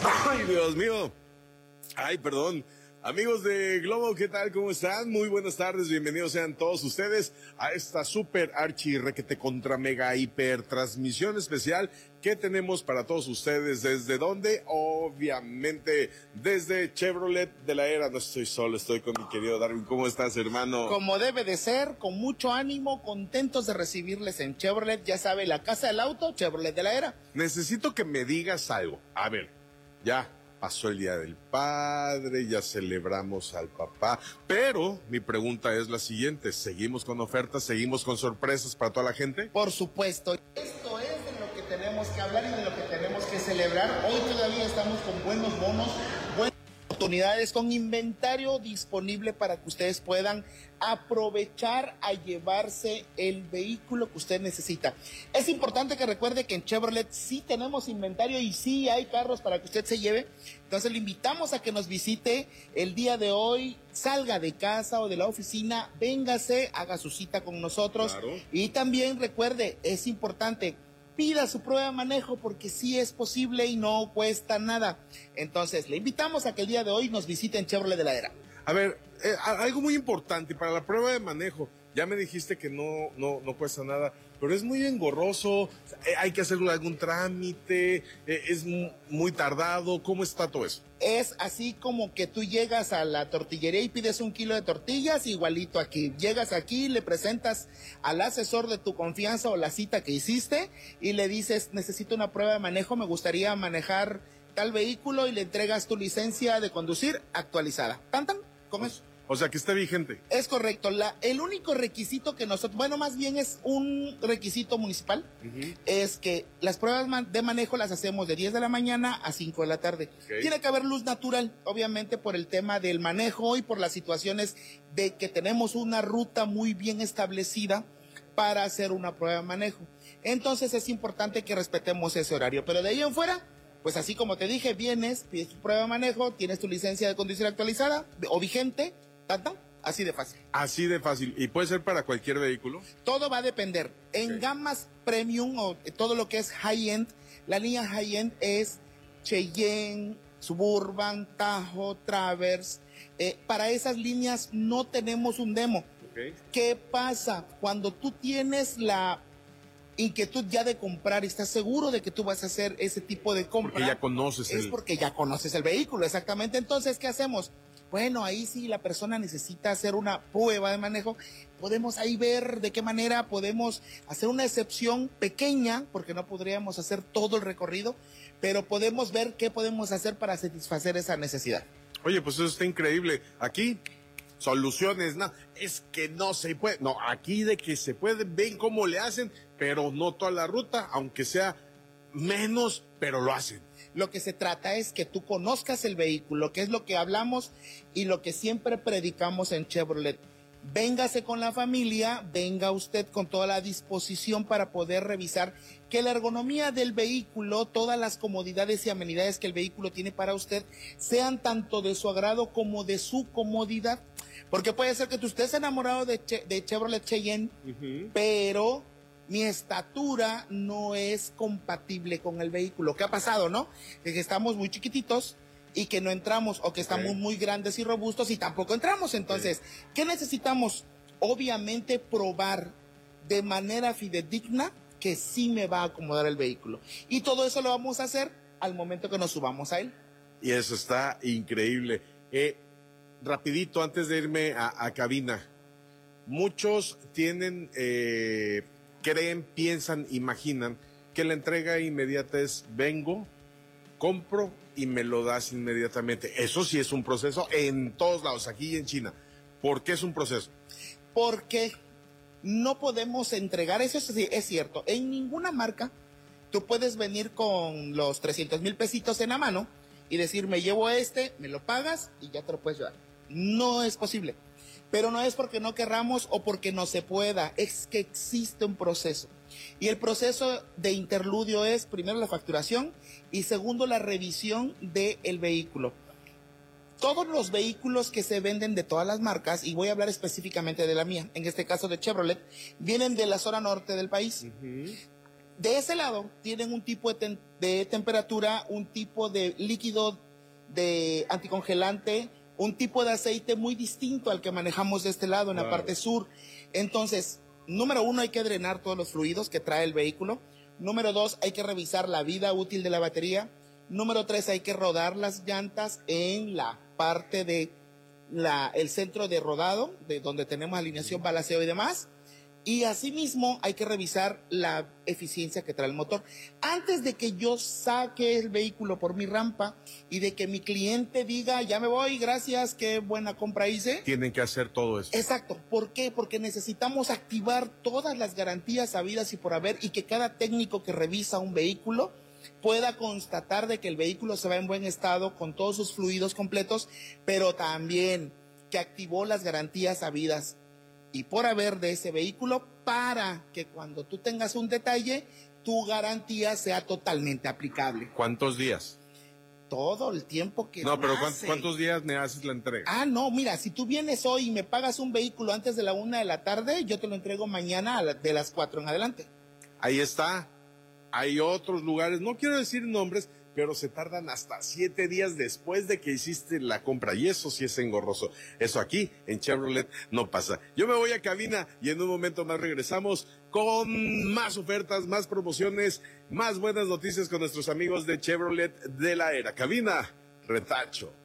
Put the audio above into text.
Ay, Dios mío. Ay, perdón. Amigos de Globo, ¿qué tal? ¿Cómo están? Muy buenas tardes, bienvenidos sean todos ustedes a esta super archi requete contra mega hiper transmisión especial que tenemos para todos ustedes. ¿Desde dónde? Obviamente desde Chevrolet de la Era. No estoy solo, estoy con mi querido Darwin. ¿Cómo estás, hermano? Como debe de ser, con mucho ánimo, contentos de recibirles en Chevrolet. Ya sabe, la casa del auto, Chevrolet de la Era. Necesito que me digas algo. A ver, ya pasó el Día del Padre, ya celebramos al papá, pero mi pregunta es la siguiente: ¿seguimos con ofertas, seguimos con sorpresas para toda la gente? Por supuesto. Esto es de lo que tenemos que hablar y de lo que tenemos que celebrar. Hoy todavía estamos con buenos bonos, buenas oportunidades, con inventario disponible para que ustedes puedan aprovechar a llevarse el vehículo que usted necesita. Es importante que recuerde que en Chevrolet sí tenemos inventario y sí hay carros para que usted se lleve. Entonces le invitamos a que nos visite el día de hoy, salga de casa o de la oficina, véngase, haga su cita con nosotros. Claro. Y también recuerde, es importante, pida su prueba de manejo porque sí es posible y no cuesta nada. Entonces le invitamos a que el día de hoy nos visite en Chevrolet de la Era. A ver, algo muy importante para la prueba de manejo. Ya me dijiste que no cuesta nada, pero es muy engorroso. Hay que hacer algún trámite, es muy tardado. ¿Cómo está todo eso? Es así como que tú llegas a la tortillería y pides 1 kilo de tortillas, igualito aquí. Llegas aquí, le presentas al asesor de tu confianza o la cita que hiciste y le dices, necesito una prueba de manejo, me gustaría manejar tal vehículo, y le entregas tu licencia de conducir actualizada. ¿Tantan? ¿Cómo es? O sea, que esté vigente. Es correcto. El único requisito que nosotros, bueno, más bien es un requisito municipal, es que las pruebas de manejo las hacemos de 10 de la mañana a 5 de la tarde. Okay. Tiene que haber luz natural, obviamente por el tema del manejo y por las situaciones de que tenemos una ruta muy bien establecida para hacer una prueba de manejo. Entonces es importante que respetemos ese horario, pero de ahí en fuera, pues así como te dije, vienes, pides tu prueba de manejo, tienes tu licencia de conducir actualizada o vigente, así de fácil. Así de fácil. ¿Y puede ser para cualquier vehículo? Todo va a depender. En gamas premium o todo lo que es high-end, la línea high-end es Cheyenne, Suburban, Tahoe, Traverse. Para esas líneas no tenemos un demo. Okay. ¿Qué pasa? Cuando tú tienes la inquietud ya de comprar y estás seguro de que tú vas a hacer ese tipo de compra, porque ya conoces porque ya conoces el vehículo, exactamente. Entonces, ¿qué hacemos? Bueno, ahí sí la persona necesita hacer una prueba de manejo. Podemos ahí ver de qué manera podemos hacer una excepción pequeña, porque no podríamos hacer todo el recorrido, pero podemos ver qué podemos hacer para satisfacer esa necesidad. Oye, pues eso está increíble. Aquí, soluciones, no, es que no se puede. No, aquí de que se puede, ven cómo le hacen, pero no toda la ruta, aunque sea menos, pero lo hacen. Lo que se trata es que tú conozcas el vehículo, que es lo que hablamos y lo que siempre predicamos en Chevrolet. Véngase con la familia, venga usted con toda la disposición para poder revisar que la ergonomía del vehículo, todas las comodidades y amenidades que el vehículo tiene para usted, sean tanto de su agrado como de su comodidad. Porque puede ser que tú estés enamorado de Chevrolet Cheyenne, pero mi estatura no es compatible con el vehículo. ¿Qué ha pasado, no? Que estamos muy chiquititos y que no entramos, o que estamos muy grandes y robustos y tampoco entramos. Entonces, ¿qué necesitamos? Obviamente probar de manera fidedigna que sí me va a acomodar el vehículo. Y todo eso lo vamos a hacer al momento que nos subamos a él. Y eso está increíble. Rapidito, antes de irme a cabina, muchos tienen... creen, piensan, imaginan que la entrega inmediata es vengo, compro y me lo das inmediatamente. Eso sí es un proceso en todos lados, aquí y en China. ¿Por qué es un proceso? Porque no podemos entregar, eso es cierto, en ninguna marca tú puedes venir con los 300,000 pesitos en la mano y decir, me llevo me lo pagas y ya te lo puedes llevar. No es posible. Pero no es porque no querramos o porque no se pueda, es que existe un proceso. Y el proceso de interludio es, primero, la facturación y segundo, la revisión del vehículo. Todos los vehículos que se venden de todas las marcas, y voy a hablar específicamente de la mía, en este caso de Chevrolet, vienen de la zona norte del país. De ese lado tienen un tipo de temperatura, un tipo de líquido de anticongelante, un tipo de aceite muy distinto al que manejamos de este lado en la parte sur. Entonces, número 1, hay que drenar todos los fluidos que trae el vehículo. Número 2, hay que revisar la vida útil de la batería. Número 3, hay que rodar las llantas en la parte de el centro de rodado, de donde tenemos alineación, balanceo y demás. Y asimismo hay que revisar la eficiencia que trae el motor. Antes de que yo saque el vehículo por mi rampa y de que mi cliente diga, ya me voy, gracias, qué buena compra hice. Tienen que hacer todo eso. Exacto. ¿Por qué? Porque necesitamos activar todas las garantías habidas y por haber, y que cada técnico que revisa un vehículo pueda constatar de que el vehículo se va en buen estado con todos sus fluidos completos, pero también que activó las garantías habidas y por haber de ese vehículo, para que cuando tú tengas un detalle, tu garantía sea totalmente aplicable. ¿Cuántos días? Todo el tiempo que No, pero ¿cuántos días me haces la entrega? Ah, no, mira, si tú vienes hoy y me pagas un vehículo antes de la 1 de la tarde, yo te lo entrego mañana de las 4 en adelante. Ahí está. Hay otros lugares, no quiero decir nombres, pero se tardan hasta 7 días después de que hiciste la compra, y eso sí es engorroso. Eso aquí, en Chevrolet, no pasa. Yo me voy a cabina y en un momento más regresamos con más ofertas, más promociones, más buenas noticias con nuestros amigos de Chevrolet de la Era. Cabina, retacho.